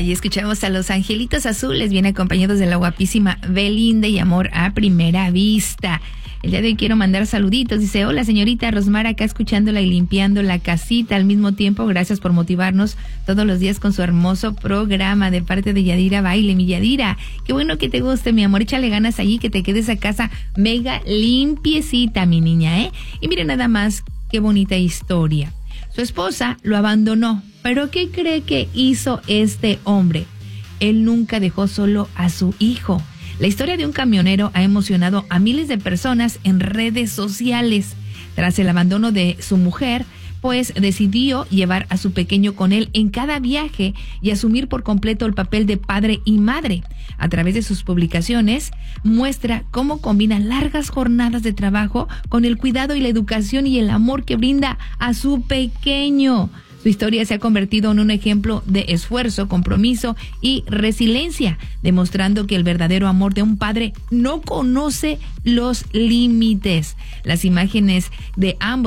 Ay, escuchamos a Los Angelitos Azules, bien acompañados de la guapísima Belinda y Amor a Primera Vista. El día de hoy quiero mandar saluditos. Dice, hola señorita Rosmar, acá escuchándola y limpiando la casita al mismo tiempo. Gracias por motivarnos todos los días con su hermoso programa de parte de Yadira Baile. Mi Yadira, qué bueno que te guste, mi amor. Échale ganas allí, que te quede esa casa mega limpiecita, mi niña, ¿eh? Y mire nada más, qué bonita historia. Su esposa lo abandonó, pero ¿qué cree que hizo este hombre? Él nunca dejó solo a su hijo. La historia de un camionero ha emocionado a miles de personas en redes sociales. Tras el abandono de su mujer, pues decidió llevar a su pequeño con él en cada viaje y asumir por completo el papel de padre y madre. A través de sus publicaciones, muestra cómo combina largas jornadas de trabajo con el cuidado y la educación y el amor que brinda a su pequeño. Su historia se ha convertido en un ejemplo de esfuerzo, compromiso y resiliencia, demostrando que el verdadero amor de un padre no conoce los límites. Las imágenes de ambos